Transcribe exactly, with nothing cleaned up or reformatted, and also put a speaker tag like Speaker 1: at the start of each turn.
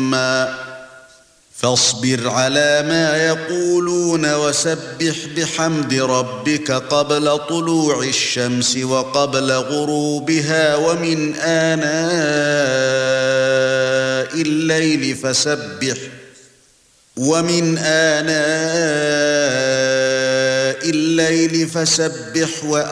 Speaker 1: صُمًّا فاصبر على ما يقولون وسبح بحمد ربك قبل طلوع الشمس وقبل غروبها ومن آناء الليل فسبح ومن آناء الليل فسبح